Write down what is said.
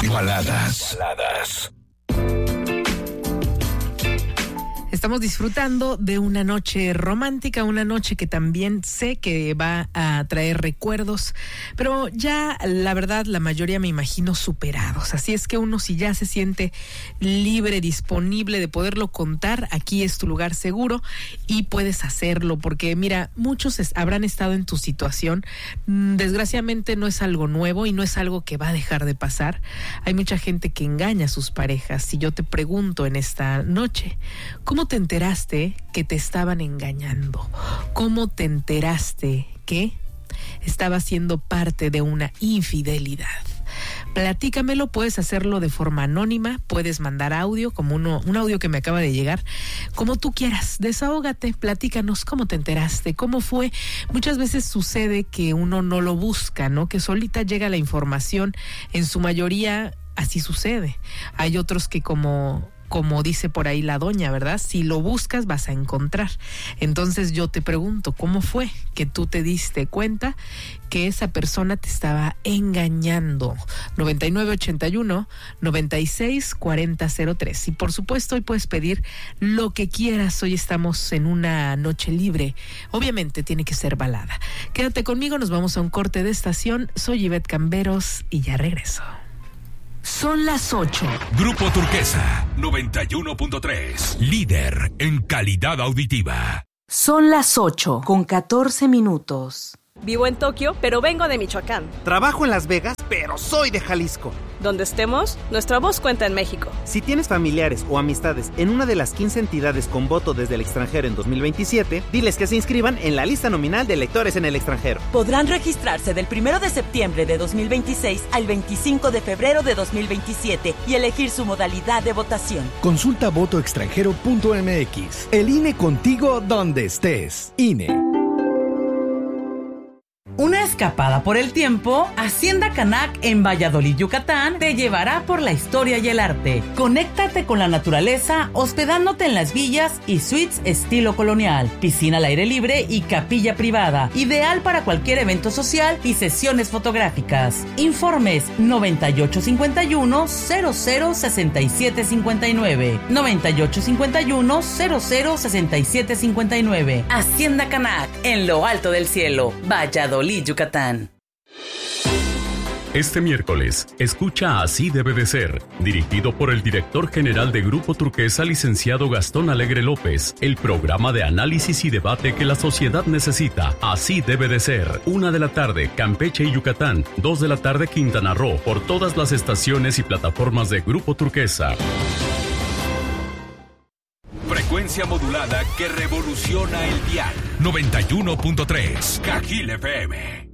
Baladas. Estamos disfrutando de una noche romántica, una noche que también sé que va a traer recuerdos, pero ya la verdad la mayoría me imagino superados. Así es que uno, si ya se siente libre, disponible de poderlo contar, aquí es tu lugar seguro y puedes hacerlo, porque mira, muchos habrán estado en tu situación. Desgraciadamente no es algo nuevo y no es algo que va a dejar de pasar. Hay mucha gente que engaña a sus parejas. Y yo te pregunto en esta noche, ¿cómo te enteraste que te estaban engañando? ¿Cómo te enteraste que estaba siendo parte de una infidelidad? Platícamelo, puedes hacerlo de forma anónima, puedes mandar audio, como un audio que me acaba de llegar, como tú quieras, desahógate, platícanos cómo te enteraste, cómo fue. Muchas veces sucede que uno no lo busca, ¿no? Que solita llega la información, en su mayoría así sucede. Hay otros que como dice por ahí la doña, ¿verdad? Si lo buscas vas a encontrar. Entonces yo te pregunto, ¿cómo fue que tú te diste cuenta que esa persona te estaba engañando? 9981-964003. Y por supuesto, hoy puedes pedir lo que quieras. Hoy estamos en una noche libre. Obviamente tiene que ser balada. Quédate conmigo, nos vamos a un corte de estación. Soy Ivette Camberos y ya regreso. Son las 8. Grupo Turquesa 91.3. Líder en calidad auditiva. Son las 8:14. Vivo en Tokio, pero vengo de Michoacán. Trabajo en Las Vegas, pero soy de Jalisco. Donde estemos, nuestra voz cuenta en México. Si tienes familiares o amistades en una de las 15 entidades con voto desde el extranjero en 2027, diles que se inscriban en la lista nominal de electores en el extranjero. Podrán registrarse del 1 de septiembre de 2026 al 25 de febrero de 2027 y elegir su modalidad de votación. Consulta votoextranjero.mx. El INE contigo donde estés. INE. Una escapada por el tiempo, Hacienda Canac en Valladolid, Yucatán, te llevará por la historia y el arte. Conéctate con la naturaleza hospedándote en las villas y suites estilo colonial, piscina al aire libre y capilla privada, ideal para cualquier evento social y sesiones fotográficas. Informes 9851-006759, 9851-006759. Hacienda Canac, en lo alto del cielo, Valladolid, Yucatán. Este miércoles, escucha Así debe de ser, dirigido por el director general de Grupo Turquesa, licenciado Gastón Alegre López, el programa de análisis y debate que la sociedad necesita. Así debe de ser. 1 de la tarde, Campeche y Yucatán. 2 de la tarde, Quintana Roo, por todas las estaciones y plataformas de Grupo Turquesa. Frecuencia modulada que revoluciona el dial. 91.3 Cajil FM.